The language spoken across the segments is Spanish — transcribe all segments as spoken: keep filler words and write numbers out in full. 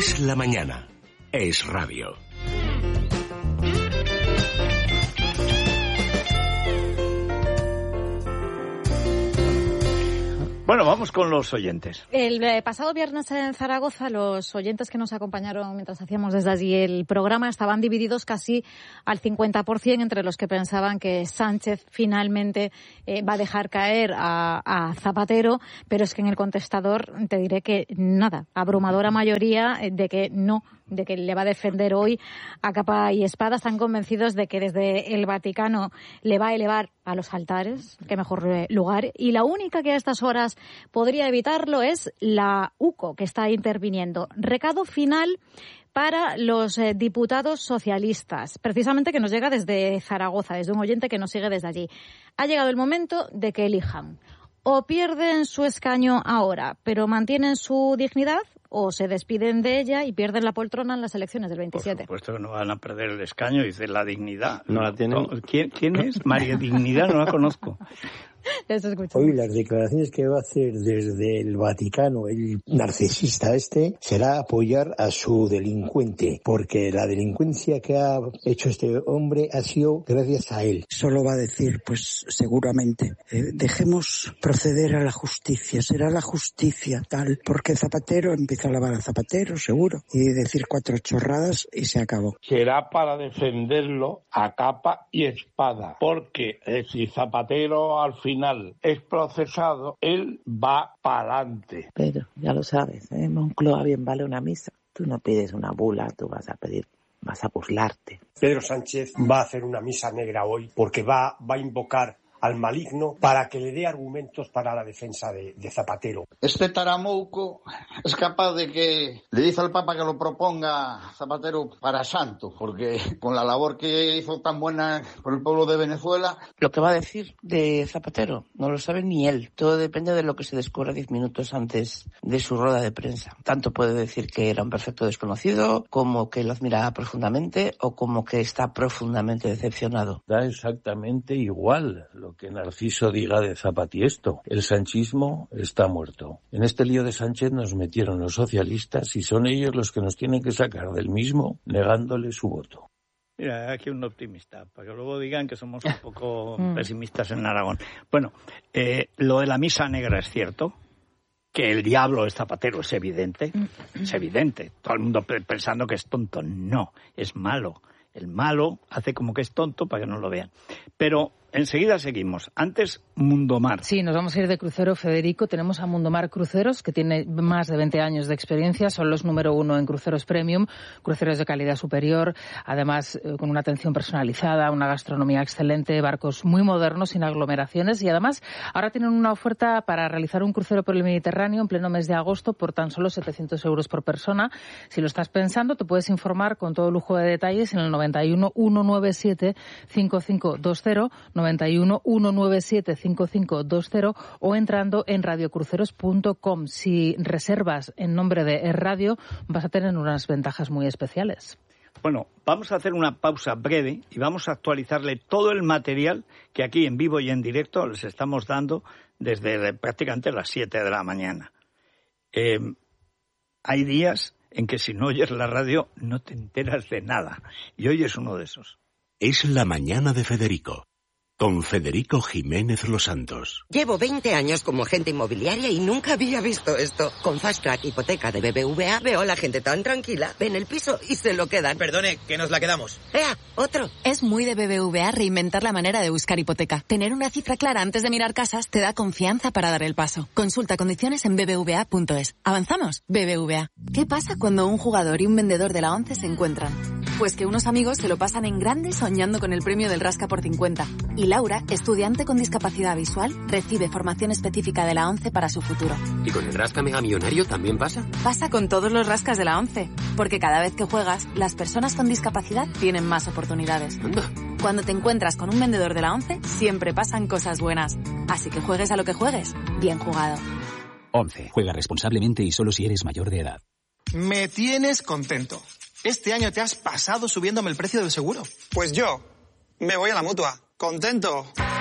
Es la mañana. Es radio. Bueno, vamos con los oyentes. El eh, pasado viernes en Zaragoza, los oyentes que nos acompañaron mientras hacíamos desde allí el programa estaban divididos casi al cincuenta por ciento entre los que pensaban que Sánchez finalmente eh, va a dejar caer a, a Zapatero, pero es que en el contestador te diré que nada, abrumadora mayoría de que no, de que le va a defender hoy a capa y espada. Están convencidos de que desde el Vaticano le va a elevar a los altares, qué mejor lugar, y la única que a estas horas podría evitarlo es la U C O, que está interviniendo. Recado final para los eh, diputados socialistas, precisamente que nos llega desde Zaragoza, desde un oyente que nos sigue desde allí. Ha llegado el momento de que elijan. O pierden su escaño ahora, pero mantienen su dignidad, o se despiden de ella y pierden la poltrona en las elecciones del veintisiete. Por supuesto que no van a perder el escaño, dice la dignidad. No la tienen. ¿Quién, quién es? María Dignidad, no la conozco. Hoy las declaraciones que va a hacer desde el Vaticano el narcisista este será apoyar a su delincuente, porque la delincuencia que ha hecho este hombre ha sido gracias a él. Solo va a decir, pues seguramente, eh, dejemos proceder a la justicia, será la justicia tal, porque Zapatero empieza a lavar a Zapatero, seguro, y decir cuatro chorradas y se acabó. Será para defenderlo a capa y espada, porque eh, si Zapatero al final final es procesado, él va para adelante. Pedro, ya lo sabes, ¿eh? Moncloa bien vale una misa. Tú no pides una bula, tú vas a pedir, vas a burlarte. Pedro Sánchez va a hacer una misa negra hoy porque va, va a invocar al maligno para que le dé argumentos para la defensa de, de Zapatero. Este taramouco es capaz de que le dice al Papa que lo proponga Zapatero para santo, porque con la labor que hizo tan buena por el pueblo de Venezuela... Lo que va a decir de Zapatero no lo sabe ni él. Todo depende de lo que se descubra diez minutos antes de su rueda de prensa. Tanto puede decir que era un perfecto desconocido, como que lo admiraba profundamente, o como que está profundamente decepcionado. Da exactamente igual lo que Narciso diga de Zapatiesto. El sanchismo está muerto. En este lío de Sánchez nos metieron los socialistas y son ellos los que nos tienen que sacar del mismo negándole su voto. Mira, aquí un optimista, para que luego digan que somos un poco pesimistas en Aragón. Bueno, eh, lo de la misa negra es cierto, que el diablo es Zapatero, es evidente, es evidente. Todo el mundo pensando que es tonto. No, es malo. El malo hace como que es tonto para que no lo vean. Pero enseguida seguimos. Antes, Mundomar. Sí, nos vamos a ir de crucero, Federico. Tenemos a Mundomar Cruceros, que tiene más de veinte años de experiencia. Son los número uno en cruceros premium, cruceros de calidad superior, además eh, con una atención personalizada, una gastronomía excelente, barcos muy modernos, sin aglomeraciones. Y además, ahora tienen una oferta para realizar un crucero por el Mediterráneo en pleno mes de agosto por tan solo setecientos euros por persona. Si lo estás pensando, te puedes informar con todo lujo de detalles en el noventa y uno, ciento noventa y siete, cincuenta y cinco veinte, noventa y uno, ciento noventa y siete, cincuenta y cinco veinte o entrando en radiocruceros punto com. Si reservas en nombre de Radio, vas a tener unas ventajas muy especiales. Bueno, vamos a hacer una pausa breve y vamos a actualizarle todo el material que aquí en vivo y en directo les estamos dando desde prácticamente las siete de la mañana. Eh, hay días en que si no oyes la radio no te enteras de nada. Y hoy es uno de esos. Es la mañana de Federico, con Federico Jiménez Los Santos. Llevo veinte años como agente inmobiliaria y nunca había visto esto. Con Fast Track Hipoteca de B B V A veo a la gente tan tranquila. Ven el piso y se lo quedan. Perdone, que nos la quedamos. ¡Ea! ¡Otro! Es muy de B B V A reinventar la manera de buscar hipoteca. Tener una cifra clara antes de mirar casas te da confianza para dar el paso. Consulta condiciones en b b v a punto es. ¿Avanzamos? B B V A. ¿Qué pasa cuando un jugador y un vendedor de la ONCE se encuentran? Pues que unos amigos se lo pasan en grande soñando con el premio del Rasca por cincuenta. Y Laura, estudiante con discapacidad visual, recibe formación específica de la ONCE para su futuro. ¿Y con el Rasca Mega Millonario también pasa? Pasa con todos los rascas de la ONCE, porque cada vez que juegas, las personas con discapacidad tienen más oportunidades. Anda. Cuando te encuentras con un vendedor de la ONCE, siempre pasan cosas buenas. Así que juegues a lo que juegues, bien jugado. ONCE. Juega responsablemente y solo si eres mayor de edad. Me tienes contento. Este año te has pasado subiéndome el precio del seguro. Pues yo me voy a la Mutua. ¡Contento!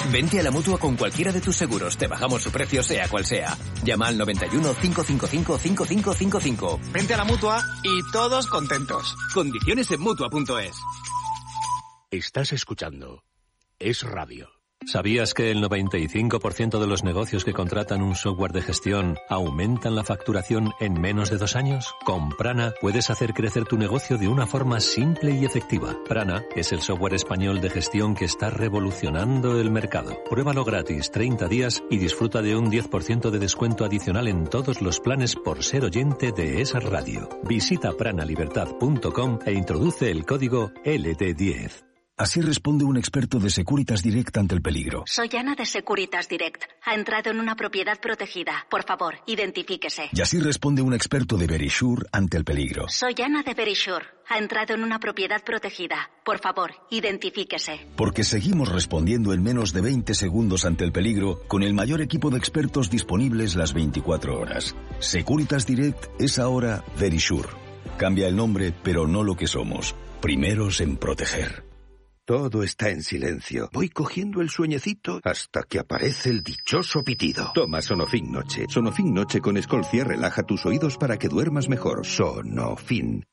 Vente a la Mutua con cualquiera de tus seguros. Te bajamos su precio sea cual sea. Llama al noventa y uno, cinco cinco cinco, cinco cinco cinco cinco. Vente a la Mutua y todos contentos. Condiciones en Mutua punto es. Estás escuchando Es Radio. ¿Sabías que el noventa y cinco por ciento de los negocios que contratan un software de gestión aumentan la facturación en menos de dos años? Con Prana puedes hacer crecer tu negocio de una forma simple y efectiva. Prana es el software español de gestión que está revolucionando el mercado. Pruébalo gratis treinta días y disfruta de un diez por ciento de descuento adicional en todos los planes por ser oyente de Es Radio. Visita prana libertad punto com e introduce el código L D diez. Así responde un experto de Securitas Direct ante el peligro. Soy Ana de Securitas Direct. Ha entrado en una propiedad protegida. Por favor, identifíquese. Y así responde un experto de Verisure ante el peligro. Soy Ana de Verisure. Ha entrado en una propiedad protegida. Por favor, identifíquese. Porque seguimos respondiendo en menos de veinte segundos ante el peligro con el mayor equipo de expertos disponibles las veinticuatro horas. Securitas Direct es ahora Verisure. Cambia el nombre, pero no lo que somos. Primeros en proteger. Todo está en silencio. Voy cogiendo el sueñecito hasta que aparece el dichoso pitido. Toma Sonofin Noche. Sonofin Noche con Escolcia relaja tus oídos para que duermas mejor. Sonofin.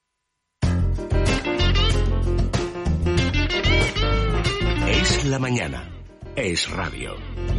Es la mañana. Es Radio.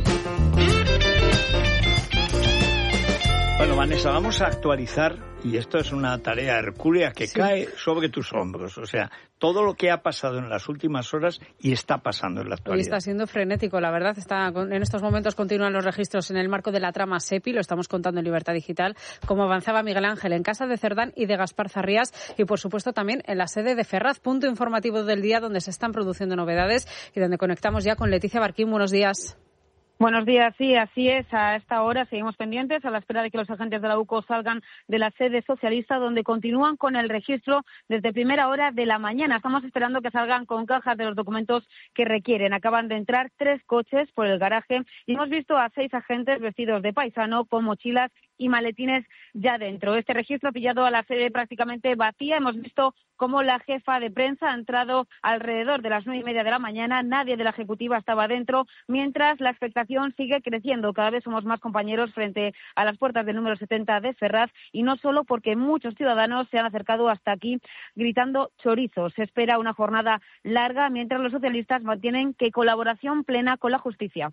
Bueno, Vanessa, vamos a actualizar, y esto es una tarea hercúlea que sí. cae sobre tus hombros. O sea, todo lo que ha pasado en las últimas horas y está pasando en la actualidad. Hoy está siendo frenético, la verdad. Está, en estos momentos continúan los registros en el marco de la trama SEPI, lo estamos contando en Libertad Digital, como avanzaba Miguel Ángel en casa de Cerdán y de Gaspar Zarrías, y por supuesto también en la sede de Ferraz, punto informativo del día donde se están produciendo novedades y donde conectamos ya con Leticia Barquín. Buenos días. Buenos días, sí, así es. A esta hora seguimos pendientes a la espera de que los agentes de la U C O salgan de la sede socialista, donde continúan con el registro desde primera hora de la mañana. Estamos esperando que salgan con cajas de los documentos que requieren. Acaban de entrar tres coches por el garaje y hemos visto a seis agentes vestidos de paisano con mochilas y maletines ya dentro. Este registro ha pillado a la sede prácticamente vacía. Hemos visto cómo la jefa de prensa ha entrado alrededor de las nueve y media de la mañana. Nadie de la ejecutiva estaba dentro, mientras la expectación sigue creciendo. Cada vez somos más compañeros frente a las puertas del número setenta de Ferraz, y no solo porque muchos ciudadanos se han acercado hasta aquí gritando chorizo. Se espera una jornada larga, mientras los socialistas mantienen que colaboración plena con la justicia.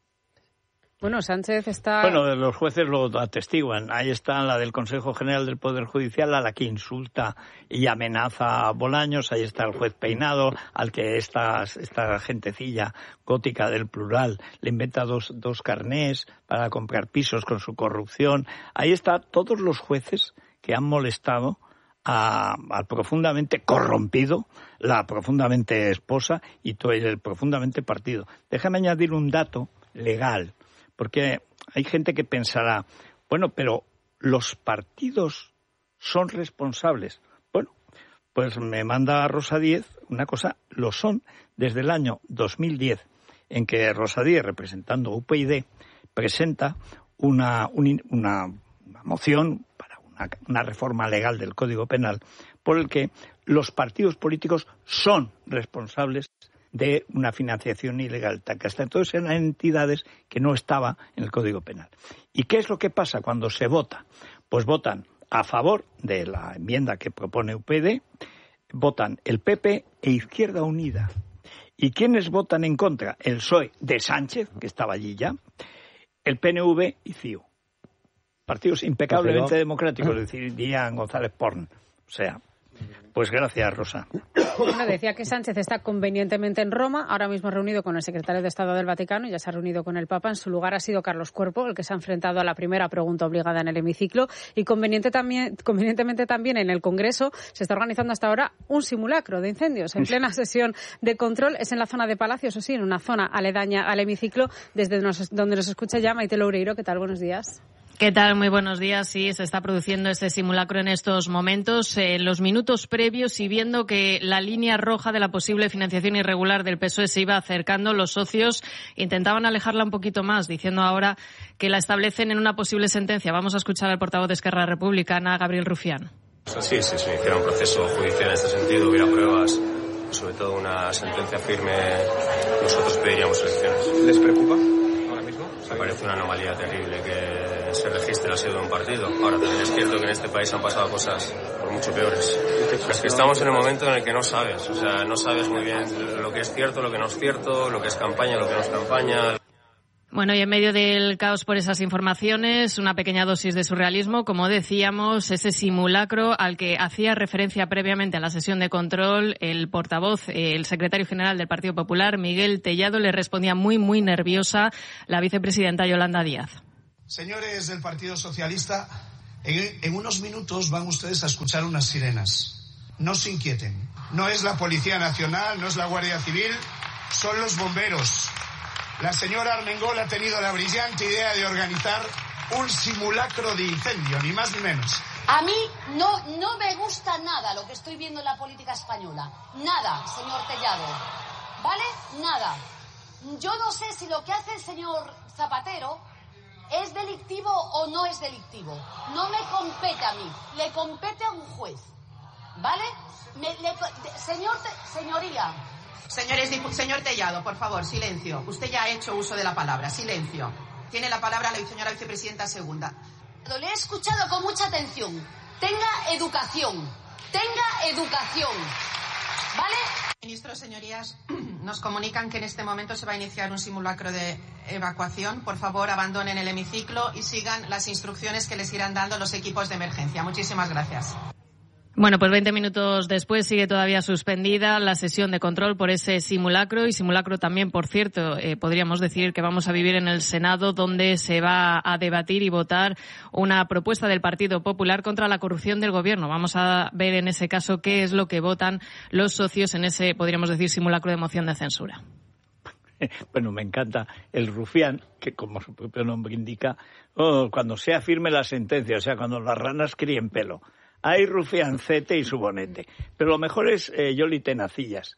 Bueno, Sánchez está... Bueno, los jueces lo atestiguan. Ahí está la del Consejo General del Poder Judicial, a la que insulta y amenaza a Bolaños. Ahí está el juez Peinado, al que esta, esta gentecilla gótica del plural le inventa dos, dos carnés para comprar pisos con su corrupción. Ahí están todos los jueces que han molestado a, al profundamente corrompido, la profundamente esposa y todo el profundamente partido. Déjame añadir un dato legal. Porque hay gente que pensará, bueno, pero los partidos son responsables. Bueno, pues me manda Rosa Díez una cosa, lo son desde el año dos mil diez, en que Rosa Díez, representando U P y presenta una, una, una moción para una, una reforma legal del Código Penal por el que los partidos políticos son responsables de una financiación ilegal, que hasta entonces eran entidades que no estaban en el Código Penal. ¿Y qué es lo que pasa cuando se vota? Pues votan a favor de la enmienda que propone U P D, votan el P P e Izquierda Unida. ¿Y quiénes votan en contra? El P S O E de Sánchez, que estaba allí ya, el P N V y C I U. Partidos impecablemente democráticos, diría González Porn. O sea... Pues gracias, Rosa. Bueno, decía que Sánchez está convenientemente en Roma, ahora mismo reunido con el secretario de Estado del Vaticano, ya se ha reunido con el Papa. En su lugar ha sido Carlos Cuerpo, el que se ha enfrentado a la primera pregunta obligada en el hemiciclo. Y conveniente también, convenientemente también en el Congreso se está organizando hasta ahora un simulacro de incendios. En plena sesión de control, es en la zona de Palacios, o sí, en una zona aledaña al hemiciclo, desde donde nos escucha ya Maite Loureiro. ¿Qué tal? Buenos días. ¿Qué tal? Muy buenos días. Sí, se está produciendo este simulacro en estos momentos. En los minutos previos y viendo que la línea roja de la posible financiación irregular del P S O E se iba acercando, los socios intentaban alejarla un poquito más, diciendo ahora que la establecen en una posible sentencia. Vamos a escuchar al portavoz de Esquerra Republicana, Gabriel Rufián. Sí, sí, sí. Si hiciera un proceso judicial en este sentido, hubiera pruebas sobre todo una sentencia firme, nosotros pediríamos elecciones. ¿Les preocupa ahora mismo? Me parece una anomalía terrible que se registre el aseo de un partido. Ahora también es cierto que en este país han pasado cosas por mucho peores. Es que estamos en un momento en el que no sabes, o sea, no sabes muy bien lo que es cierto, lo que no es cierto, lo que es campaña, lo que no es campaña. Bueno, y en medio del caos por esas informaciones, una pequeña dosis de surrealismo, como decíamos, ese simulacro al que hacía referencia previamente a la sesión de control el portavoz, el secretario general del Partido Popular, Miguel Tellado, le respondía muy, muy nerviosa la vicepresidenta Yolanda Díaz. Señores del Partido Socialista, en, en unos minutos van ustedes a escuchar unas sirenas. No se inquieten. No es la Policía Nacional, no es la Guardia Civil, son los bomberos. La señora Armengol ha tenido la brillante idea de organizar un simulacro de incendio, ni más ni menos. A mí no, no me gusta nada lo que estoy viendo en la política española. Nada, señor Tellado. ¿Vale? Nada. Yo no sé si lo que hace el señor Zapatero es delictivo o no es delictivo. No me compete a mí, le compete a un juez. ¿Vale? Me, le, señor, señoría... Señores, señor Tellado, por favor, silencio. Usted ya ha hecho uso de la palabra. Silencio. Tiene la palabra la señora vicepresidenta segunda. Le he escuchado con mucha atención. Tenga educación. Tenga educación. ¿Vale? Ministros, señorías, nos comunican que en este momento se va a iniciar un simulacro de evacuación. Por favor, abandonen el hemiciclo y sigan las instrucciones que les irán dando los equipos de emergencia. Muchísimas gracias. Bueno, pues veinte minutos después sigue todavía suspendida la sesión de control por ese simulacro y simulacro también, por cierto, eh, podríamos decir que vamos a vivir en el Senado, donde se va a debatir y votar una propuesta del Partido Popular contra la corrupción del Gobierno. Vamos a ver en ese caso qué es lo que votan los socios en ese, podríamos decir, simulacro de moción de censura. Bueno, me encanta el rufián, que como su propio nombre indica, oh, cuando sea firme la sentencia, o sea, cuando las ranas críen pelo. Hay rufiancete y su bonete. Pero lo mejor es eh, Yoli Tenacillas.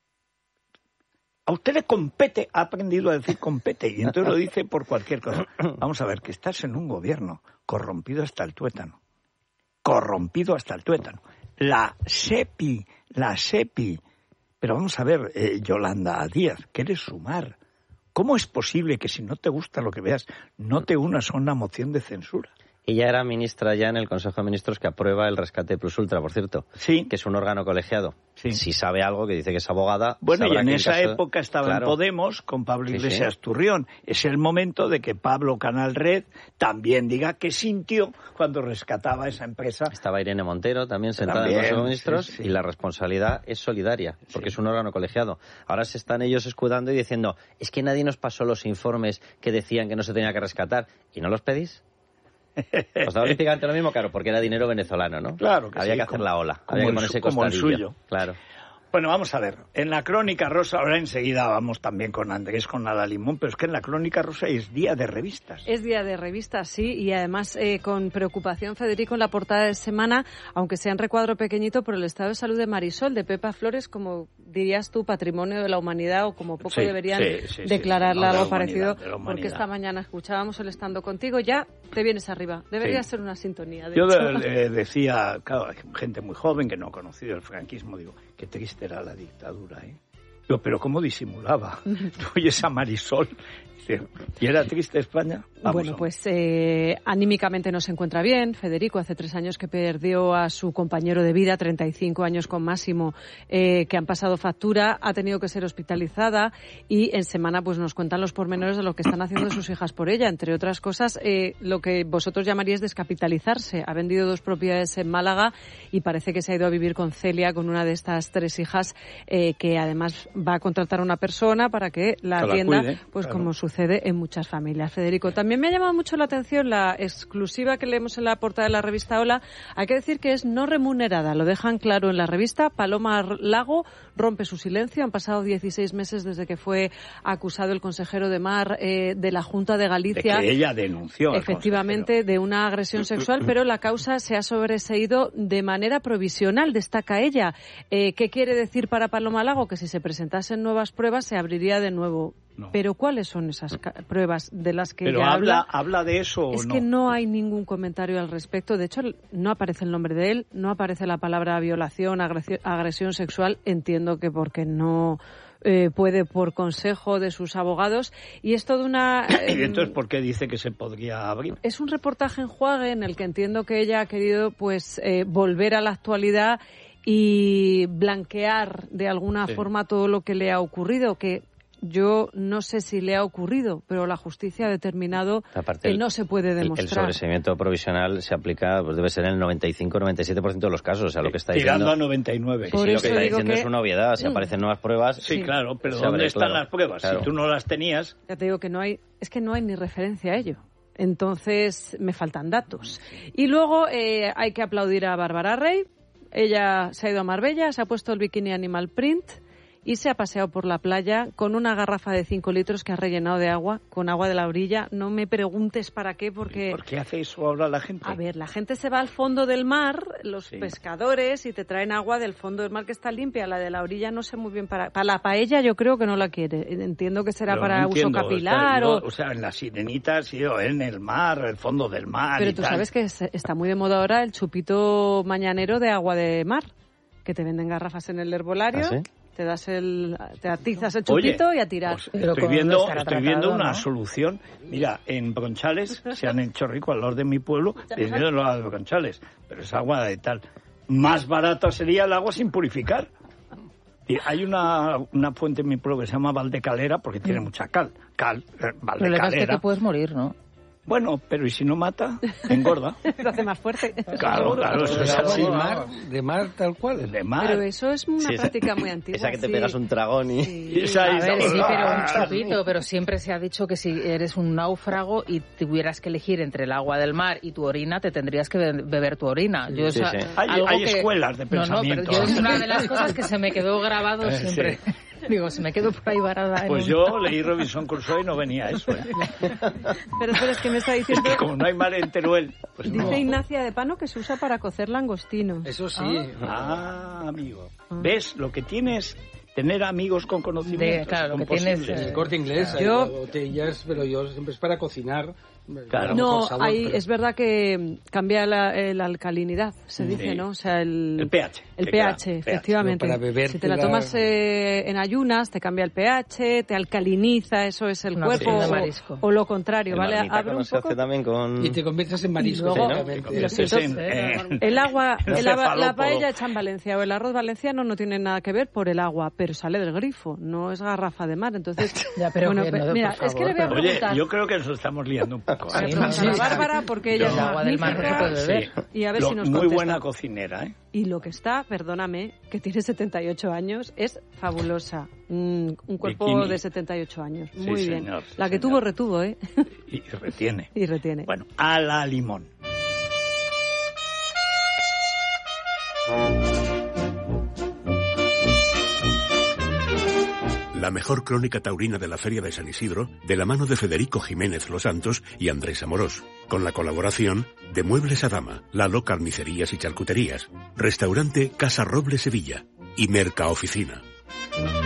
A usted le compete, ha aprendido a decir compete, y entonces lo dice por cualquier cosa. Vamos a ver, que estás en un gobierno corrompido hasta el tuétano. Corrompido hasta el tuétano. La SEPI, la SEPI. Pero vamos a ver, eh, Yolanda Díaz, ¿quieres sumar? ¿Cómo es posible que si no te gusta lo que veas, no te unas a una moción de censura? Ella era ministra ya en el Consejo de Ministros que aprueba el rescate plus ultra, por cierto. Sí. Que es un órgano colegiado. Sí. Si sabe algo, que dice que es abogada... Bueno, y en esa caso... época estaba claro. en Podemos con Pablo Iglesias sí, sí. Turrión. Es el momento de que Pablo Canal Red también diga qué sintió cuando rescataba esa empresa. Estaba Irene Montero también sentada también, en el Consejo de Ministros sí, sí. y la responsabilidad es solidaria, porque sí. es un órgano colegiado. Ahora se están ellos escudando y diciendo, es que nadie nos pasó los informes que decían que no se tenía que rescatar. ¿Y no los pedís? Os daba prácticamente lo mismo, claro, porque era dinero venezolano, ¿no? Claro que Había sí, que hacer como, la ola, como había que el, ponerse como el suyo. Claro. Bueno, vamos a ver. En la Crónica Rosa, ahora enseguida vamos también con Andrés, con Nada Limón, pero es que en la Crónica Rosa es día de revistas. Es día de revistas, sí, y además eh, con preocupación, Federico, en la portada de semana, aunque sea en recuadro pequeñito, por el estado de salud de Marisol, de Pepa Flores, como dirías tú, patrimonio de la humanidad, o como poco sí, deberían sí, sí, declararla sí, sí, no, algo parecido, porque esta humanidad. mañana escuchábamos el Estando Contigo, ya te vienes arriba. Debería sí. ser una sintonía. De Yo hecho. De, decía, claro, gente muy joven que no ha conocido el franquismo, digo, qué triste era la dictadura. ¿Eh? Yo, pero ¿cómo disimulaba? Tú oyes a Marisol ¿y era triste España? Vamos bueno, pues eh, anímicamente no se encuentra bien. Federico, hace tres años que perdió a su compañero de vida, treinta y cinco años con Máximo, eh, que han pasado factura, ha tenido que ser hospitalizada y en semana pues nos cuentan los pormenores de lo que están haciendo sus hijas por ella. Entre otras cosas, eh, lo que vosotros llamaríais descapitalizarse. Ha vendido dos propiedades en Málaga y parece que se ha ido a vivir con Celia, con una de estas tres hijas, eh, que además va a contratar a una persona para que la que atienda, la cuide, pues claro. como sucede en muchas familias. Federico, también me ha llamado mucho la atención la exclusiva que leemos en la portada de la revista Hola. Hay que decir que es no remunerada, lo dejan claro en la revista. Paloma Lago rompe su silencio. Han pasado dieciséis meses desde que fue acusado el consejero de Mar eh, de la Junta de Galicia. De que ella denunció. Efectivamente, de una agresión sexual, pero la causa se ha sobreseído de manera provisional, destaca ella. Eh, ¿Qué quiere decir para Paloma Lago? Que si se presentasen nuevas pruebas se abriría de nuevo No. Pero ¿cuáles son esas ca- pruebas de las que Pero ella habla, habla? habla de eso o Es no. que no hay ningún comentario al respecto. De hecho, no aparece el nombre de él, no aparece la palabra violación, agresión, agresión sexual. Entiendo que porque no eh, puede por consejo de sus abogados. Y es toda una... Eh, ¿Y entonces por qué dice que se podría abrir? Es un reportaje en Enjuague en el que entiendo que ella ha querido pues eh, volver a la actualidad y blanquear de alguna Sí. forma todo lo que le ha ocurrido, que yo no sé si le ha ocurrido, pero la justicia ha determinado Aparte, que el- no se puede El, el demostrar. sobreseimiento provisional se aplica, pues debe ser en el noventa y cinco noventa y siete por ciento de los casos. O sea, lo que está Tirando diciendo... a noventa y nueve. Sí, Por sí, lo que eso está digo diciendo que- es una obviedad. Si Mm. aparecen nuevas pruebas... Sí, claro, pero se ¿dónde abre, están claro. las pruebas? Claro. Si tú no las tenías... Ya te digo que no hay, es que no hay ni referencia a ello. Entonces me faltan datos. Y luego eh, hay que aplaudir a Bárbara Rey. Ella se ha ido a Marbella, se ha puesto el bikini animal print y se ha paseado por la playa con una garrafa de cinco litros que ha rellenado de agua, con agua de la orilla. No me preguntes para qué, porque... ¿Por qué hace eso ahora la gente? A ver, la gente se va al fondo del mar, los pescadores, y te traen agua del fondo del mar que está limpia. La de la orilla no sé muy bien para... Para la paella yo creo que no la quiere. Entiendo que será Pero para no uso entiendo, capilar está- o... no, o sea, en la sirenita ha sido en el mar, el fondo del mar Pero y tú tal. sabes que es- está muy de moda ahora el chupito mañanero de agua de mar, que te venden garrafas en el herbolario, ¿Ah, sí? te das el, te atizas el Oye, chupito y a tirar. pues estoy viendo, estoy viendo una solución. Mira, en Bronchales se han hecho rico al lado de mi pueblo teniendo el agua de Bronchales, pero es agua de tal. Más barata sería el agua sin purificar. Y hay una, una fuente en mi pueblo que se llama Valdecalera porque tiene mucha cal. Cal, eh, El problema es que Valdecalera. te puedes morir, ¿no? Bueno, pero ¿y si no mata? Engorda. Lo hace más fuerte. Claro, claro, eso es así. De mar, de mar tal cual. De mar. Pero eso es una Sí, esa- práctica muy antigua. Esa que te sí. pegas un tragón y... Y esa A es- ver, sí, pero un Ah, chupito, pero siempre se ha dicho que si eres un náufrago y tuvieras que elegir entre el agua del mar y tu orina, te tendrías que be- beber tu orina. Yo, Sí, o sea, sí. Hay- algo hay que- escuelas de No, no, pensamiento. pero yo es una de las cosas que se me quedó grabado Eh, siempre. sí. Digo, se me quedó por ahí varada. en Pues un- yo leí Robinson Crusoe y no venía eso, ¿eh? Pero espera, es que me está Es diciendo... que como no hay mar en Teruel, pues no. Dice Ignacia de Pano que se usa para cocer langostinos. Eso sí. Ah, amigo. ¿Ves? Lo que tienes tener amigos con conocimientos. De- claro, lo con que tienes, posibles. El Corte Inglés, hay Yo- botellas, pero yo siempre es para cocinar. Claro. a lo No, mejor sabor, hay, pero- es verdad que cambia la, eh, la alcalinidad, se dice, Sí. ¿no? O sea, el, El pH, El que pH, queda, efectivamente. Pero para beber si te la la- tomas eh, en ayunas, te cambia el pH, te alcaliniza, eso es el Una cuerpo. cuestión de O, marisco. o lo contrario, El ¿vale? marmitaco Abre no un se poco. hace también con... Y te conviertes en marisco, luego- exactamente. Lo siento, en- en- El agua, en el, agua- la cefalópodo. paella hecha en Valencia o el arroz valenciano no tiene nada que ver por el agua, pero sale del grifo, no es garrafa de mar. Entonces, Ya, pero bueno, que pe- no, mira, por es que le voy a favor, Oye, preguntar. yo creo que nos estamos liando un poco. Voy a ¿eh? preguntar a Bárbara porque ella Pero- es El agua del mar no se magnífica puede beber. Sí. y a ver Lo- si nos Muy contesta. buena cocinera, ¿eh? Y lo que está, perdóname, que tiene setenta y ocho años, es fabulosa. Mm, un cuerpo Bikini. de setenta y ocho años. Sí, Muy bien. señor, sí, La que señor. tuvo, retuvo, ¿eh? Y retiene. y retiene. Bueno, a la limón. La mejor crónica taurina de la Feria de San Isidro, de la mano de Federico Jiménez Los Santos y Andrés Amorós, con la colaboración de Muebles a Dama, Lalo Carnicerías y Charcuterías, Restaurante Casa Roble Sevilla y Merca Oficina.